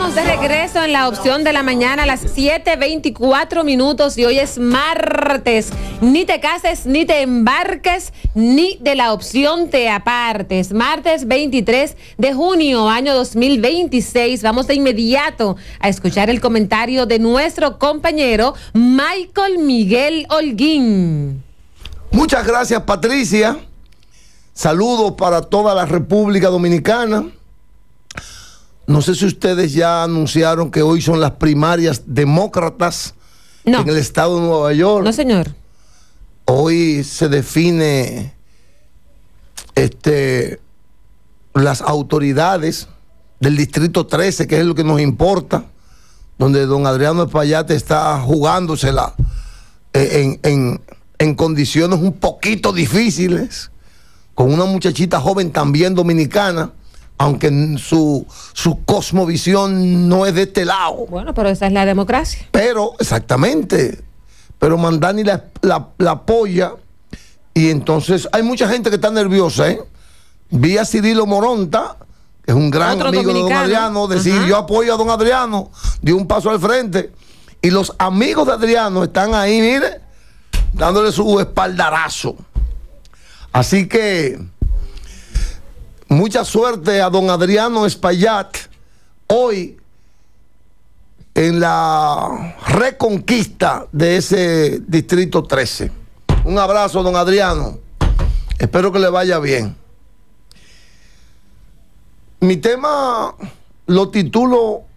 Estamos de regreso en la opción de la mañana a las 7:24 y hoy es martes. Ni te cases, ni te embarques, ni de la opción te apartes. Martes 23 de junio, año 2026. Vamos de inmediato a escuchar el comentario de nuestro compañero Michael Miguel Holguín. Muchas gracias, Patricia. Saludos para toda la República Dominicana. No sé si ustedes ya anunciaron que hoy son las primarias demócratas en el estado de Nueva York. No, señor. Hoy se define las autoridades del Distrito 13, que es lo que nos importa, donde don Adriano Espaillat está jugándosela en condiciones un poquito difíciles, con una muchachita joven también dominicana, aunque su cosmovisión no es de este lado. Bueno, pero esa es la democracia. Pero, exactamente, pero Mandani la apoya, y entonces hay mucha gente que está nerviosa, ¿eh? Vi a Cirilo Moronta, que es un gran amigo de don Adriano, decir, yo apoyo a don Adriano, dio un paso al frente, y los amigos de Adriano están ahí, mire, dándole su espaldarazo. Así que mucha suerte a don Adriano Espaillat hoy en la reconquista de ese Distrito 13. Un abrazo, don Adriano. Espero que le vaya bien. Mi tema lo titulo